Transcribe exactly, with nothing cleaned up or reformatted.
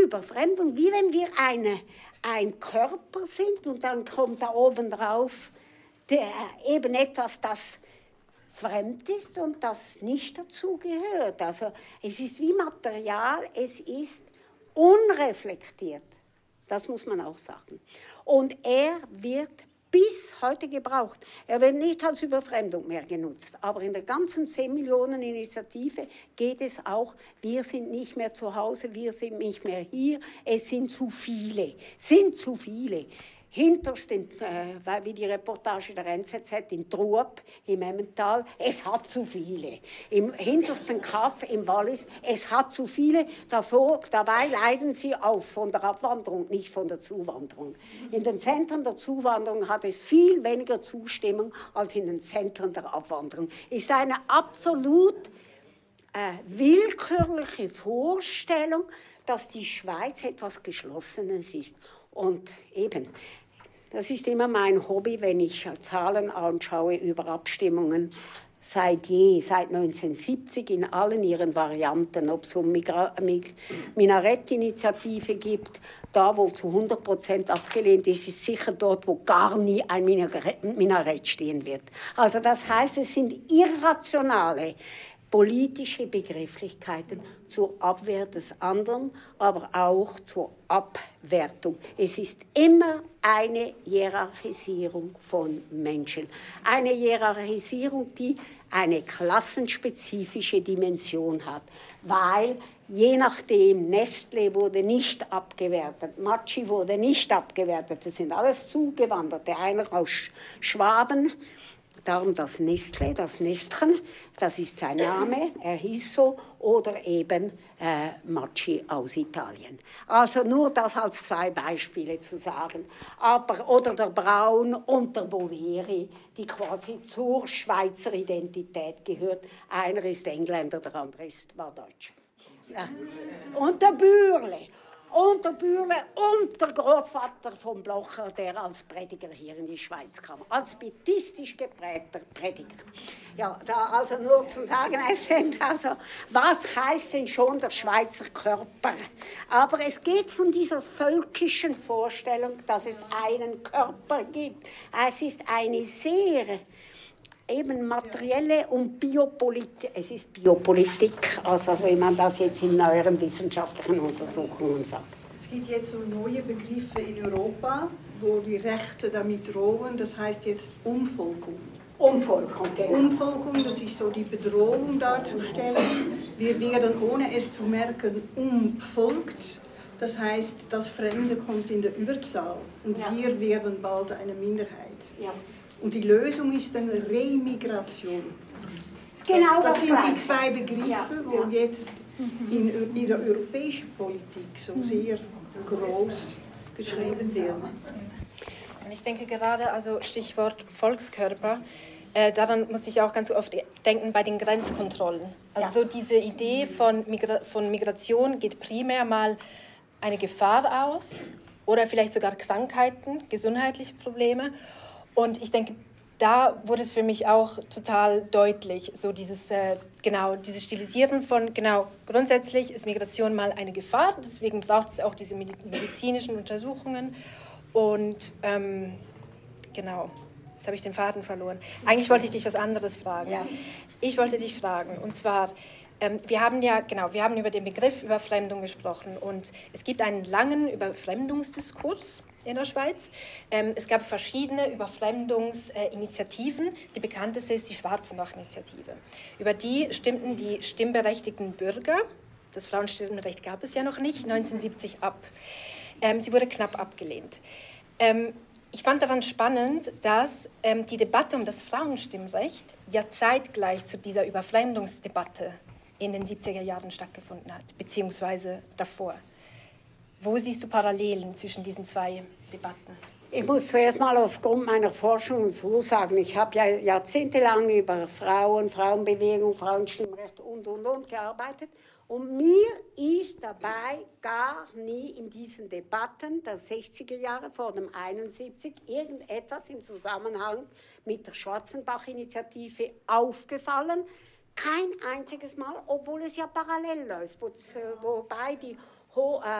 Überfremdung, wie wenn wir eine, ein Körper sind und dann kommt da oben drauf der, eben etwas, das fremd ist und das nicht dazu gehört. Also es ist wie Material, es ist unreflektiert. Das muss man auch sagen. Und er wird bis heute gebraucht. Er wird nicht als Überfremdung mehr genutzt. Aber in der ganzen zehn Millionen Initiative geht es auch, wir sind nicht mehr zu Hause, wir sind nicht mehr hier, es sind zu viele, sind zu viele. Hinterst, in, äh, wie die Reportage der N Z Z in Truop, im Emmental, es hat zu viele. Im hintersten Kaff im Wallis, es hat zu viele. Davor, dabei leiden sie auf von der Abwanderung, nicht von der Zuwanderung. In den Zentren der Zuwanderung hat es viel weniger Zustimmung als in den Zentren der Abwanderung. Ist eine absolut äh, willkürliche Vorstellung, dass die Schweiz etwas Geschlossenes ist. Und eben, das ist immer mein Hobby, wenn ich Zahlen anschaue über Abstimmungen. Seit je, seit neunzehnhundertsiebzig in allen ihren Varianten, ob es um Minarettinitiative gibt, da wo zu hundert Prozent abgelehnt ist, ist sicher dort, wo gar nie ein Minarett stehen wird. Also das heißt, es sind irrationale politische Begrifflichkeiten zur Abwehr des anderen, aber auch zur Abwertung. Es ist immer eine Hierarchisierung von Menschen. Eine Hierarchisierung, die eine klassenspezifische Dimension hat, weil je nachdem, Nestlé wurde nicht abgewertet, Maggi wurde nicht abgewertet, das sind alles Zugewanderte, einer aus Schwaben, darum das Nestlé, das Nestchen, das ist sein Name, er hieß so, oder eben äh, Maggi aus Italien. Also nur das als zwei Beispiele zu sagen. Aber, oder der Braun und der Boveri, die quasi zur Schweizer Identität gehört. Einer ist Engländer, der andere ist, war Deutsch. Ja. Und der Bürle. Und der Bürle und der Großvater von Blocher, der als Prediger hier in die Schweiz kam, als pietistisch geprägter Prediger. Ja, da also nur zu sagen, es sind also, was heißt denn schon der Schweizer Körper? Aber es geht von dieser völkischen Vorstellung, dass es einen Körper gibt. Es ist eine sehr eben materielle und Biopolitik, es ist Biopolitik, also wenn man das jetzt in neueren wissenschaftlichen Untersuchungen sagt. Es gibt jetzt so neue Begriffe in Europa, wo die Rechte damit drohen, das heißt jetzt Umvolkung. Umvolkung, genau. Umvolkung, das ist so die Bedrohung darzustellen. Wir werden, ohne es zu merken, umvolkt. Das heißt, das Fremde kommt in der Überzahl und ja. Wir werden bald eine Minderheit. Ja. Und die Lösung ist dann Remigration. Das, genau das, das sind gleich. die zwei Begriffe, ja, wo ja. jetzt in, in der europäischen Politik so sehr groß geschrieben werden. Und ich denke gerade, also Stichwort Volkskörper, äh, daran muss ich auch ganz oft denken bei den Grenzkontrollen. Also ja. so diese Idee von, Migra- von Migration geht primär mal eine Gefahr aus oder vielleicht sogar Krankheiten, gesundheitliche Probleme. Und ich denke, da wurde es für mich auch total deutlich, so dieses, äh, genau, dieses Stilisieren von, genau, grundsätzlich ist Migration mal eine Gefahr, deswegen braucht es auch diese medizinischen Untersuchungen. Und ähm, genau, jetzt habe ich den Faden verloren. Eigentlich wollte ich dich was anderes fragen. Ja. Ich wollte dich fragen, und zwar, ähm, wir haben ja, genau, wir haben über den Begriff Überfremdung gesprochen und es gibt einen langen Überfremdungsdiskurs in der Schweiz. Ähm, es gab verschiedene Überfremdungsinitiativen. Die bekannteste ist die Schwarzenbach-Initiative. Über die stimmten die stimmberechtigten Bürger, das Frauenstimmrecht gab es ja noch nicht, neunzehnhundertsiebzig ab. Ähm, sie wurde knapp abgelehnt. Ähm, ich fand daran spannend, dass ähm, die Debatte um das Frauenstimmrecht ja zeitgleich zu dieser Überfremdungsdebatte in den siebziger Jahren stattgefunden hat, beziehungsweise davor. Wo siehst du Parallelen zwischen diesen zwei Debatten? Ich muss zuerst mal aufgrund meiner Forschung so sagen, ich habe ja jahrzehntelang über Frauen, Frauenbewegung, Frauenstimmrecht und, und, und gearbeitet. Und mir ist dabei gar nie in diesen Debatten der sechziger Jahre vor dem einundsiebzig irgendetwas im Zusammenhang mit der Schwarzenbach-Initiative aufgefallen. Kein einziges Mal, obwohl es ja parallel läuft, wo, wobei die Ho- äh,